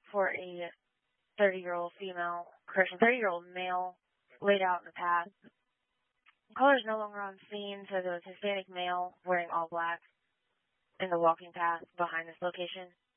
for a 30-year-old male laid out in the path. The caller is no longer on scene, so there was a Hispanic male wearing all black in the walking path behind this location.